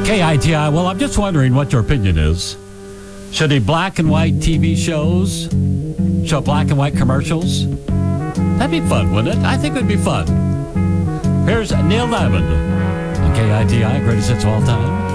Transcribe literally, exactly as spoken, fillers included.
K I T I, well, I'm just wondering what your opinion is. Should the black and white T V shows show black and white commercials? That'd be fun, wouldn't it? I think it would be fun. Here's Neil Diamond on K I T I, greatest hits of all time.